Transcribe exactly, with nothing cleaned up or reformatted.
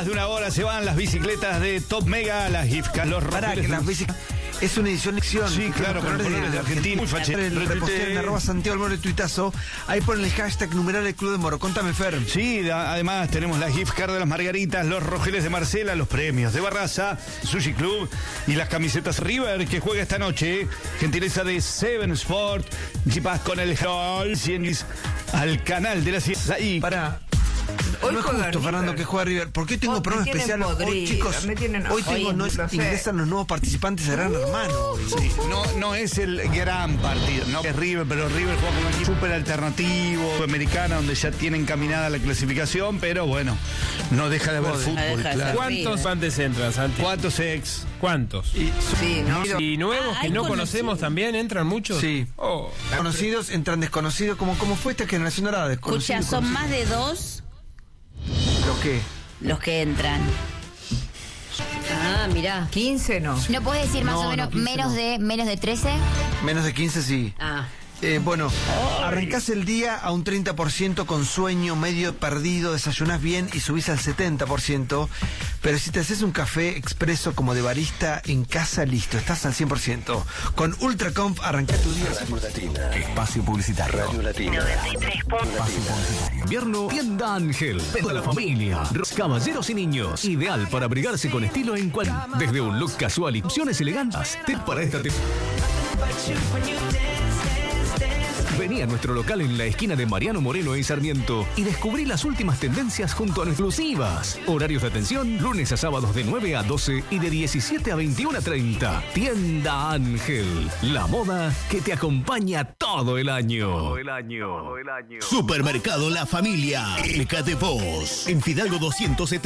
más de una hora se van las bicicletas de Top Mega, las Gift Card, los Pará, que las bicicletas... Es una edición lección. Sí, claro, con los colores de Argentina. Muy fachero. El repostear en arroba Santiago Almoro y tuitazo. Ahí ponen el hashtag numeral el Club de Moro. Contame, Fer. Sí, además tenemos la gift card de las Margaritas, los rojeles de Marcela, los premios de Barraza, Sushi Club y las camisetas River que juega esta noche. Gentileza de Seven Sport. Chipas con el Hall al canal de la ciencia. Ahí. Para. Hoy no es justo, Fernando, que juega River. ¿Por qué tengo oh, programa especial? Podrido, hoy, chicos, tienen... hoy tengo Oye, no, no ingresan los nuevos participantes a Gran Hermano. Sí, no, no es el gran partido, no es River, pero River juega con un equipo súper alternativo, americana, donde ya tienen encaminada la clasificación, pero bueno, no deja de haber fútbol, deja de claro. ¿Cuántos antes entran, Santi? ¿Cuántos ex? ¿Cuántos? Y, Sí, ¿no? ¿Y nuevos Ah, que hay no conocidos. conocemos también entran muchos? Sí. Oh. Conocidos entran desconocidos. ¿Cómo, cómo fue esta generación dorada? Desconocidos, Escucha, son conocidos. más de dos ¿Lo qué? los que entran. Ah, mirá. quince no. ¿No puedes decir más No, o no, menos quince menos no. de menos de trece? Menos de quince, sí. Ah. Eh, bueno, arrancás el día a un treinta por ciento con sueño, medio perdido, desayunás bien y subís al setenta por ciento. Pero si te haces un café expreso como de barista en casa, listo, estás al cien por ciento. Con Ultraconf arrancá tu día. Radio Latina. Espacio publicitario. Radio Latina. Espacio publicitario. Invierno, Tienda Ángel. Toda la familia. Caballeros y niños. Ideal para abrigarse con estilo en cual. Desde un look casual y opciones elegantes. Te para esta te... Vení a nuestro local en la esquina de Mariano Moreno y Sarmiento y descubrí las últimas tendencias junto a exclusivas. Horarios de atención, lunes a sábados de nueve a doce y de diecisiete a veintiuno a treinta. Tienda Ángel. La moda que te acompaña todo el año. Todo el año. Todo el año. Supermercado La Familia. Ecate Voz. En Fidalgo doscientos setenta.